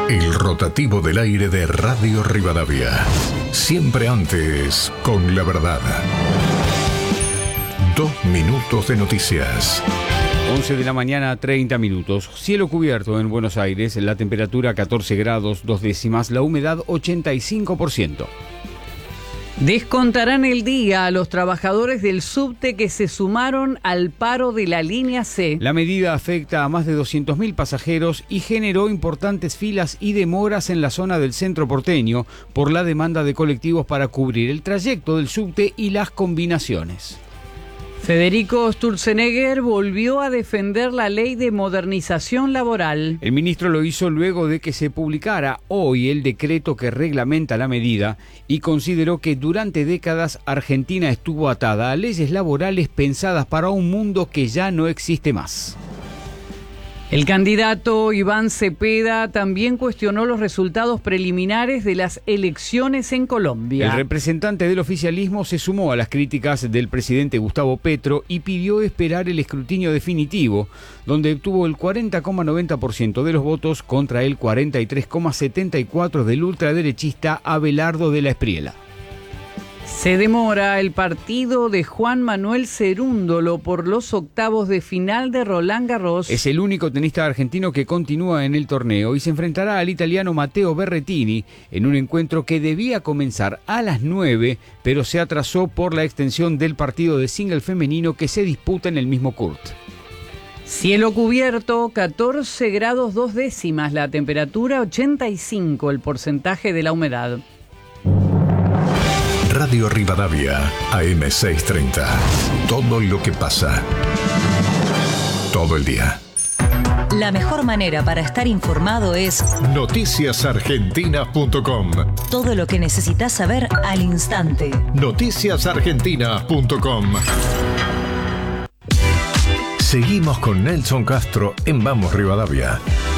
El rotativo del aire de Radio Rivadavia. Siempre antes, con la verdad. 2 minutos de noticias. 11 de la mañana, 30 minutos. Cielo cubierto en Buenos Aires, la temperatura 14 grados 2 décimas, la humedad 85%. Descontarán el día a los trabajadores del subte que se sumaron al paro de la línea C. La medida afecta a más de 200.000 pasajeros y generó importantes filas y demoras en la zona del centro porteño por la demanda de colectivos para cubrir el trayecto del subte y las combinaciones. Federico Sturzenegger volvió a defender la ley de modernización laboral. El ministro lo hizo luego de que se publicara hoy el decreto que reglamenta la medida y consideró que durante décadas Argentina estuvo atada a leyes laborales pensadas para un mundo que ya no existe más. El candidato Iván Cepeda también cuestionó los resultados preliminares de las elecciones en Colombia. El representante del oficialismo se sumó a las críticas del presidente Gustavo Petro y pidió esperar el escrutinio definitivo, donde obtuvo el 40,90% de los votos contra el 43,74% del ultraderechista Abelardo de la Espriella. Se demora el partido de Juan Manuel Cerúndolo por los octavos de final de Roland Garros. Es el único tenista argentino que continúa en el torneo y se enfrentará al italiano Matteo Berrettini en un encuentro que debía comenzar a las 9, pero se atrasó por la extensión del partido de single femenino que se disputa en el mismo court. Cielo cubierto, 14 grados 2 décimas, la temperatura 85, el porcentaje de la humedad. Radio Rivadavia, AM630. Todo lo que pasa. Todo el día. La mejor manera para estar informado es noticiasargentina.com. Todo lo que necesitas saber al instante. Noticiasargentina.com. Seguimos con Nelson Castro en Vamos Rivadavia.